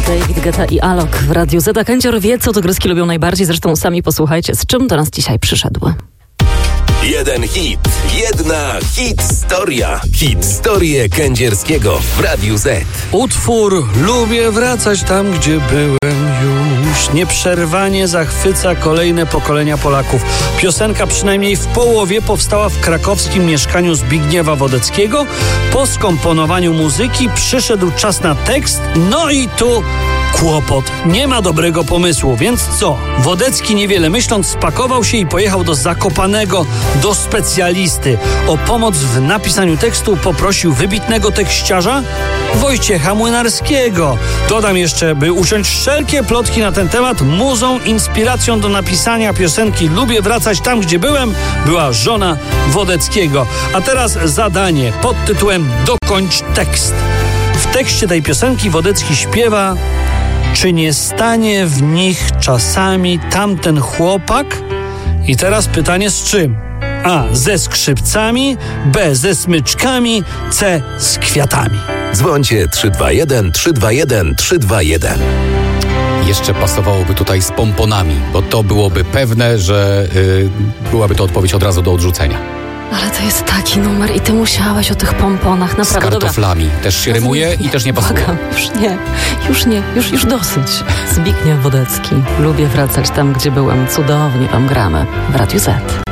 David Guetta i Alok w Radiu Z. A Kędzior wie, co tygryski lubią najbardziej. Zresztą sami posłuchajcie, z czym do nas dzisiaj przyszedł. Jeden hit, jedna historia. Historię Kędzierskiego w Radiu Z. Utwór Lubię wracać tam, gdzie byłem już. Nieprzerwanie zachwyca kolejne pokolenia Polaków. Piosenka przynajmniej w połowie powstała w krakowskim mieszkaniu Zbigniewa Wodeckiego. Po skomponowaniu muzyki przyszedł czas na tekst. No i tu kłopot. Nie ma dobrego pomysłu, więc co? Wodecki niewiele myśląc spakował się i pojechał do Zakopanego, do specjalisty. O pomoc w napisaniu tekstu poprosił wybitnego tekściarza Wojciecha Młynarskiego. Dodam jeszcze, by uciąć wszelkie plotki na ten temat, muzą, inspiracją do napisania piosenki Lubię wracać tam, gdzie byłem, była żona Wodeckiego. A teraz zadanie pod tytułem Dokończ tekst. W tekście tej piosenki Wodecki śpiewa: czy nie stanie w nich czasami tamten chłopak? I teraz pytanie, z czym? A. Ze skrzypcami, B. ze smyczkami, C. z kwiatami. Dzwońcie 321 321 321. Jeszcze pasowałoby tutaj z pomponami, bo to byłoby pewne, że byłaby to odpowiedź od razu do odrzucenia. Ale to jest taki numer i ty musiałeś o tych pomponach. Naprawdę, z kartoflami. dobra. Też się rymuje i też nie pasuje. Błagam, już dosyć. Zbigniew Wodecki. Lubię wracać tam, gdzie byłem. Cudownie wam gramy w Radiu Z.